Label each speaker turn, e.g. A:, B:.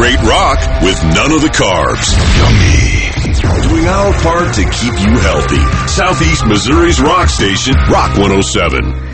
A: great rock with none of the carbs. Yummy. Doing our part to keep you healthy. Southeast Missouri's rock station, Rock 107.